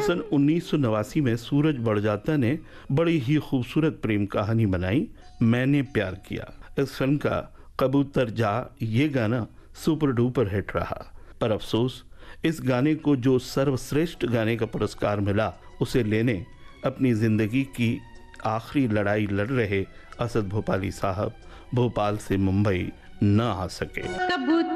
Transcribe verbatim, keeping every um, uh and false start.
सन उन्नीस सौ नवासी में सूरज बड़जात्या ने बड़ी ही खूबसूरत प्रेम कहानी बनाई, मैंने प्यार किया। इस फिल्म का कबूतर जा ये गाना सुपर डुपर हिट रहा, पर अफसोस इस गाने को जो सर्वश्रेष्ठ गाने का पुरस्कार मिला उसे लेने अपनी जिंदगी की आखिरी लड़ाई लड़ रहे असद भोपाली साहब भोपाल से मुंबई न आ सके।